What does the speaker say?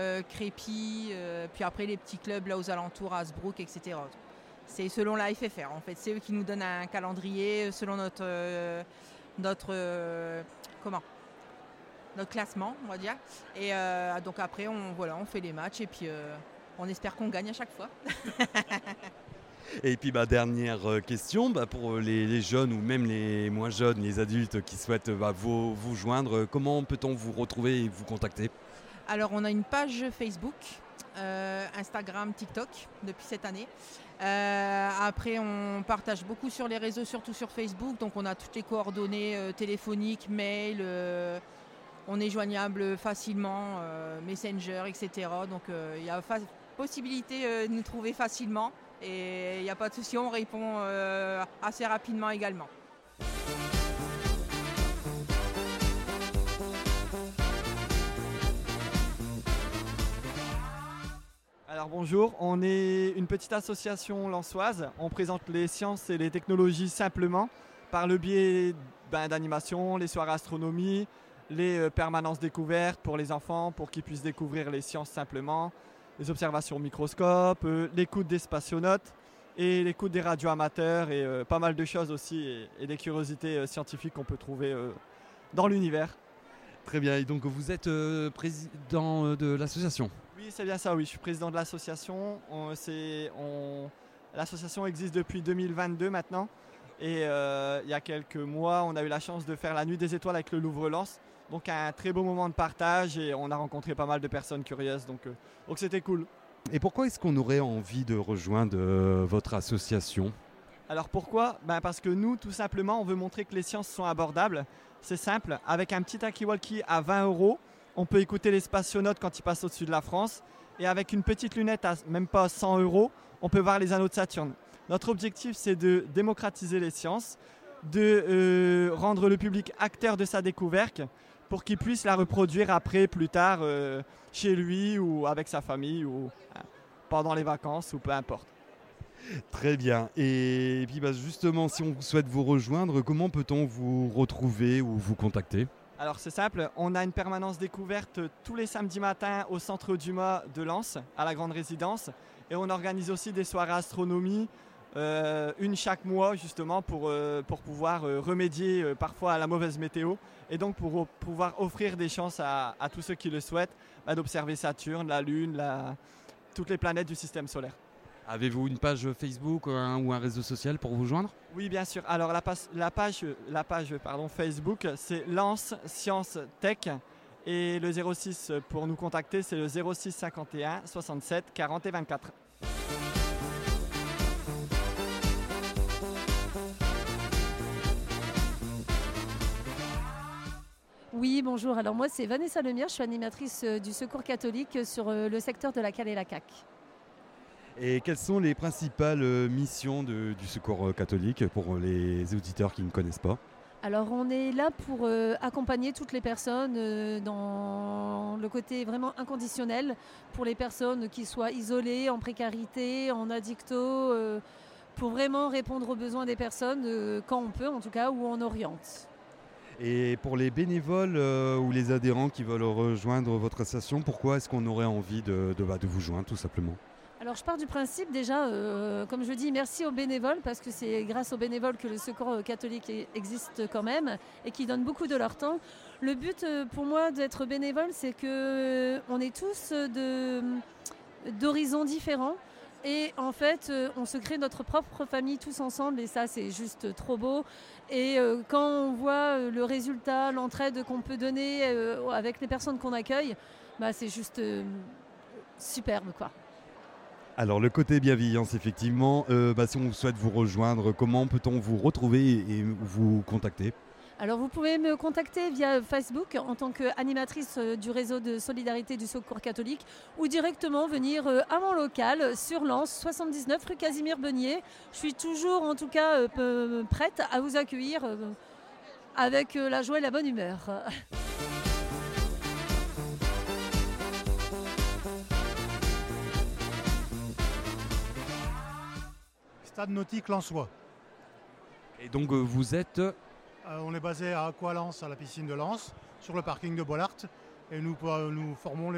Crépy, puis après les petits clubs là aux alentours, Hasbrook, etc. C'est selon la FFR en fait, c'est eux qui nous donnent un calendrier selon notre comment notre classement, on va dire. Et donc après on fait les matchs et puis on espère qu'on gagne à chaque fois. Et puis dernière question, pour les jeunes ou même les moins jeunes, les adultes qui souhaitent vous joindre, comment peut-on vous retrouver et vous contacter ? Alors on a une page Facebook, Instagram, TikTok depuis cette année. Après on partage beaucoup sur les réseaux, surtout sur Facebook, donc on a toutes les coordonnées téléphoniques, mail, on est joignable facilement, Messenger, etc. Donc il y a possibilité de nous trouver facilement et il n'y a pas de souci, on répond assez rapidement également. Alors bonjour, on est une petite association lensoise. On présente les sciences et les technologies simplement par le biais d'animations, les soirées astronomie, les permanences découvertes pour les enfants pour qu'ils puissent découvrir les sciences simplement, les observations au microscope, l'écoute des spationautes et l'écoute des radioamateurs et pas mal de choses aussi et des curiosités scientifiques qu'on peut trouver dans l'univers. Très bien, et donc vous êtes président de l'association ? Oui, c'est bien ça, oui. Je suis président de l'association. L'association existe depuis 2022 maintenant. Et il y a quelques mois, on a eu la chance de faire la Nuit des Étoiles avec le Louvre-Lens. Donc un très beau moment de partage et on a rencontré pas mal de personnes curieuses. Donc c'était cool. Et pourquoi est-ce qu'on aurait envie de rejoindre votre association ? Alors pourquoi ? Parce que nous, tout simplement, on veut montrer que les sciences sont abordables. C'est simple, avec un petit talkie-walkie à 20 €, on peut écouter les spationautes quand ils passent au-dessus de la France. Et avec une petite lunette à même pas 100 €, on peut voir les anneaux de Saturne. Notre objectif, c'est de démocratiser les sciences, de rendre le public acteur de sa découverte pour qu'il puisse la reproduire après, plus tard, chez lui ou avec sa famille ou pendant les vacances ou peu importe. Très bien. Et puis justement, si on souhaite vous rejoindre, comment peut-on vous retrouver ou vous contacter ? Alors c'est simple, on a une permanence découverte tous les samedis matins au centre Dumas de Lens, à la grande résidence. Et on organise aussi des soirées astronomie, une chaque mois justement pour pouvoir remédier parfois à la mauvaise météo. Et donc pour pouvoir offrir des chances à tous ceux qui le souhaitent d'observer Saturne, la Lune, toutes les planètes du système solaire. Avez-vous une page Facebook ou un réseau social pour vous joindre ? Oui, bien sûr. Alors la page Facebook, c'est Lens Science Tech. Et le 06 pour nous contacter, c'est le 06 51 67 40 et 24. Oui, bonjour. Alors moi, c'est Vanessa Lemire. Je suis animatrice du Secours catholique sur le secteur de la Cale et la Caque. Et quelles sont les principales missions du Secours catholique pour les auditeurs qui ne connaissent pas ? Alors on est là pour accompagner toutes les personnes dans le côté vraiment inconditionnel, pour les personnes qui soient isolées, en précarité, en addicto, pour vraiment répondre aux besoins des personnes quand on peut en tout cas, où on oriente. Et pour les bénévoles ou les adhérents qui veulent rejoindre votre association, pourquoi est-ce qu'on aurait envie de vous joindre tout simplement ? Alors je pars du principe déjà, comme je dis, merci aux bénévoles parce que c'est grâce aux bénévoles que le Secours catholique existe quand même et qui donnent beaucoup de leur temps. Le but pour moi d'être bénévole, c'est qu'on est tous d'horizons différents et en fait on se crée notre propre famille tous ensemble et ça c'est juste trop beau. Et quand on voit le résultat, l'entraide qu'on peut donner avec les personnes qu'on accueille, c'est juste superbe quoi. Alors le côté bienveillance, effectivement, si on souhaite vous rejoindre, comment peut-on vous retrouver et vous contacter ? Alors vous pouvez me contacter via Facebook en tant qu'animatrice du réseau de solidarité du Secours catholique ou directement venir à mon local sur Lens, 79 rue Casimir Beugnier. Je suis toujours en tout cas prête à vous accueillir avec la joie et la bonne humeur. Stade nautique lensois. Et donc vous êtes On est basé à Aqualens, à la piscine de Lens, sur le parking de Bollard. Et nous formons